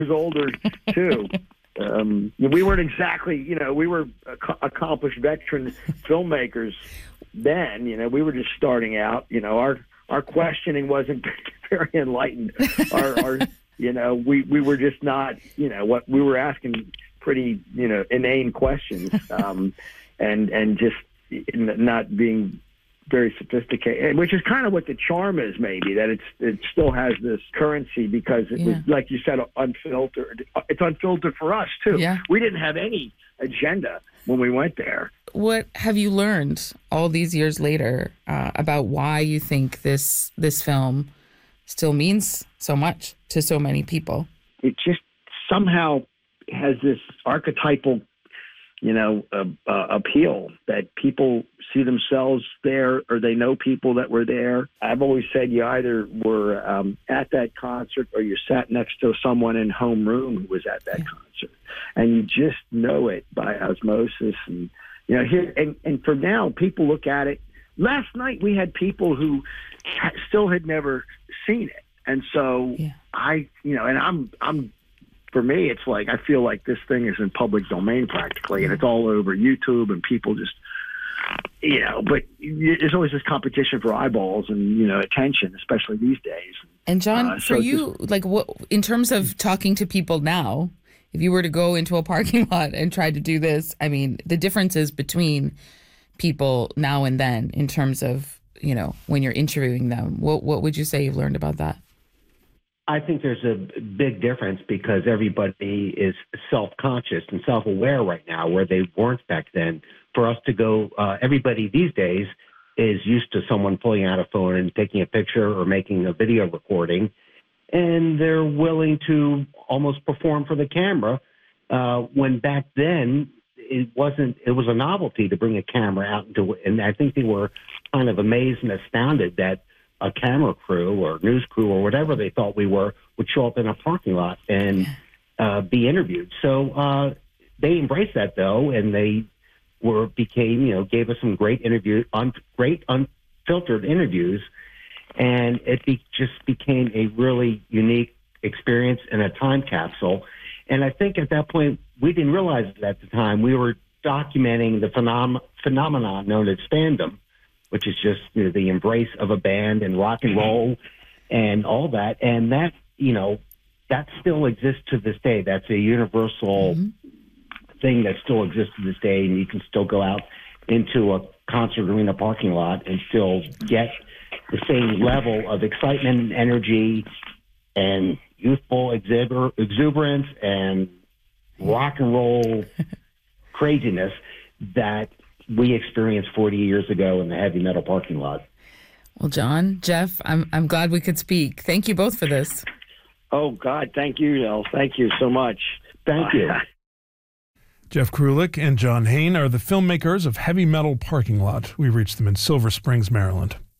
older too. We weren't exactly, we were accomplished veteran filmmakers then. We were just starting out. Our questioning wasn't very enlightened. We were just not, what we were asking pretty, inane questions, and just not being very sophisticated, which is kind of what the charm is, maybe, that it still has this currency because it was, like you said, unfiltered. It's unfiltered for us too. Yeah. We didn't have any agenda when we went there. What have you learned all these years later about why you think this film still means so much to so many people? It just somehow has this archetypal appeal that people see themselves there, or they know people that were there. I've always said you either were at that concert or you sat next to someone in homeroom who was at that concert, and you just know it by osmosis. And here and for now, people look at it. Last night we had people who still had never seen it, and so I'm. For me, it's like I feel like this thing is in public domain practically, and it's all over YouTube, and people just, but there's always this competition for eyeballs and, attention, especially these days. And John, for you, what in terms of talking to people now, if you were to go into a parking lot and try to do this, I mean, the differences between people now and then in terms of, when you're interviewing them, what would you say you've learned about that? I think there's a big difference because everybody is self-conscious and self-aware right now, where they weren't back then. For us to go, everybody these days is used to someone pulling out a phone and taking a picture or making a video recording, and they're willing to almost perform for the camera. When back then it was a novelty to bring a camera out and I think they were kind of amazed and astounded that a camera crew or news crew or whatever they thought we were would show up in a parking lot and be interviewed. So they embraced that, though, and they gave us some great great unfiltered interviews, and it just became a really unique experience and a time capsule. And I think at that point, we didn't realize it at the time. We were documenting the phenomenon known as fandom, which is just the embrace of a band and rock and roll and all that. And that, that still exists to this day. That's a universal thing that still exists to this day. And you can still go out into a concert arena parking lot and still get the same level of excitement and energy and youthful exuberance and rock and roll craziness that we experienced 40 years ago in the heavy metal parking lot. Well, John, Jeff, I'm glad we could speak. Thank you both for this. Oh, God, thank you, Elle. Thank you so much. Thank you. Jeff Krulik and John Hain are the filmmakers of Heavy Metal Parking Lot. We reached them in Silver Springs, Maryland.